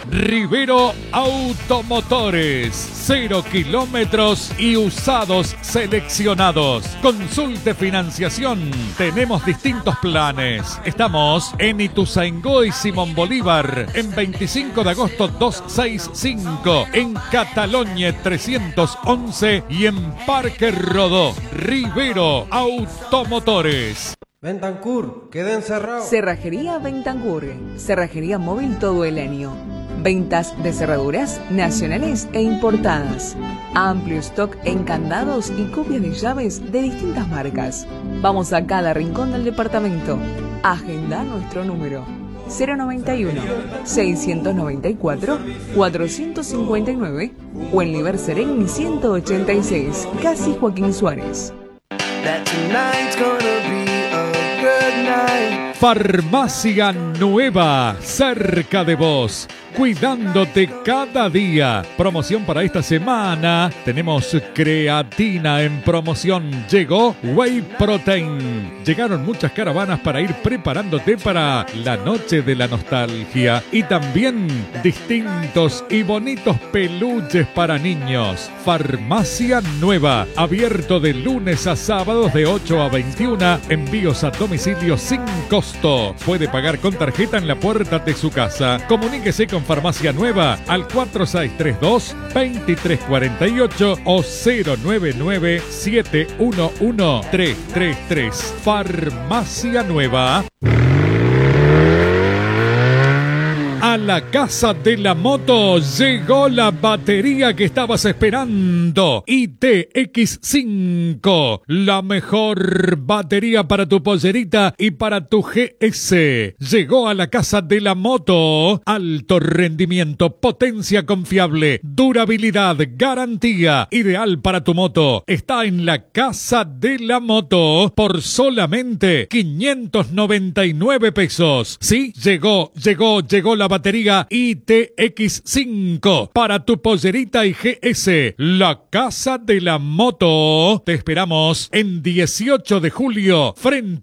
Rivero Automotores. 0 kilómetros y usados seleccionados. Consulte financiación. Tenemos distintos planes. Estamos en Ituzaingó y Simón Bolívar. En 25 de agosto 265. En Catalonia 311 y en Parque Rodó. Rivero Automotores. Bentancur, queda encerrado. Cerrajería Bentancur, cerrajería móvil todo el año. Ventas de cerraduras nacionales e importadas. Amplio stock en candados y copias de llaves de distintas marcas. Vamos a cada rincón del departamento. Agenda nuestro número 091-694-459 o en Liber Sereni 186, casi Joaquín Suárez. Farmacia Nueva, cerca de vos, cuidándote cada día. Promoción para esta semana. Tenemos creatina en promoción. Llegó Whey Protein. Llegaron muchas caravanas para ir preparándote para la noche de la nostalgia. Y también distintos y bonitos peluches para niños. Farmacia Nueva, abierto de lunes a sábados de 8 a 21. Envíos a domicilio sin costo. Puede pagar con tarjeta en la puerta de su casa. Comuníquese con Farmacia Nueva al 4632-2348 o 099-711-333. Farmacia Nueva. A la casa de la moto llegó la batería que estabas esperando. ITX5, la mejor batería para tu pollerita y para tu GS. Llegó a la casa de la moto. Alto rendimiento, potencia confiable, durabilidad, garantía. Ideal para tu moto. Está en la casa de la moto por solamente 599 pesos. Sí, llegó la batería ITX5 para tu pollerita y GS. La casa de la moto. Te esperamos en 18 de julio frente